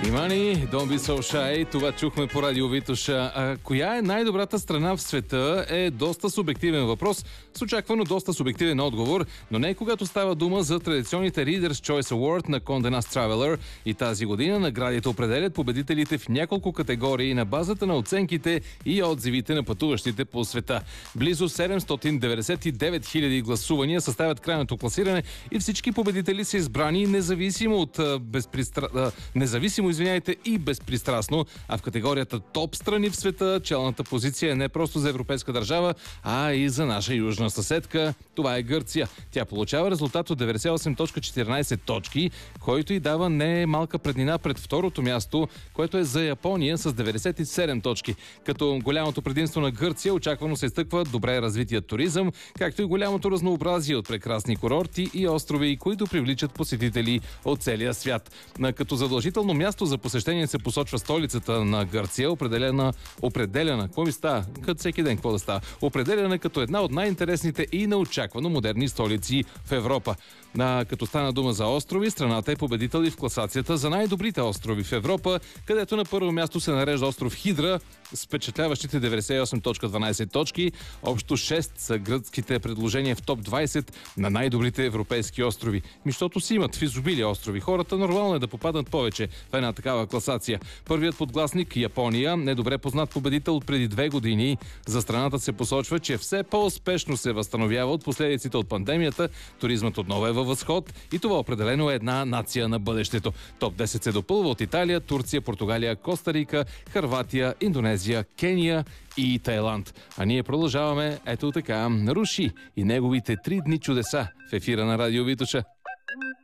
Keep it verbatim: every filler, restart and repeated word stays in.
Имани, Don't be so shy. Това чухме по радио Витоша. А коя е най-добрата страна в света е доста субективен въпрос, с очаквано доста субективен отговор, но не когато става дума за традиционните Reader's Choice Award на Condé Nast Traveler. И тази година наградите определят победителите в няколко категории на базата на оценките и отзивите на пътуващите по света. Близо седемстотин деветдесет и девет хиляди гласувания съставят крайното класиране и всички победители са избрани независимо от безпристра... независимо извиняйте, и безпристрастно, а в категорията топ страни в света челната позиция е не просто за европейска държава, а и за наша южна съседка. Това е Гърция. Тя получава резултат от деветдесет и осем цяло четиринадесет точки, който й дава не малка преднина пред второто място, което е за Япония с деветдесет и седем точки. Като голямото предимство на Гърция очаквано се изтъква добре развитият туризъм, както и голямото разнообразие от прекрасни курорти и острови, които привличат посетители от целия свят. Като задължително място за посещение се посочва столицата на Гърция, определена, определена, какво ми става? Като всеки ден, какво да става? Определена като една от най-интересните и неочаквано модерни столици в Европа. А, като стана дума за острови, страната е победител и в класацията за най-добрите острови в Европа, където на първо място се нарежда остров Хидра с впечатляващите деветдесет и осем цяло дванадесет точки. Общо шест са гръцките предложения в топ двадесет на най-добрите европейски острови. Мищото си имат в изобилие острови. Хората нормално е да попаднат повече в една такава класация. Първият подгласник, Япония, недобре познат победител от преди две години. За страната се посочва, че все по-успешно се възстановява от последиците от пандемията. Туризмът отново е във възход и това определено е една нация на бъдещето. Топ десет се допълва от Италия, Турция, Португалия, Коста Рика, Хърватия, Индонезия, Кения и Тайланд. А ние продължаваме ето така. Руши и неговите три дни чудеса в ефира на радио Витоша.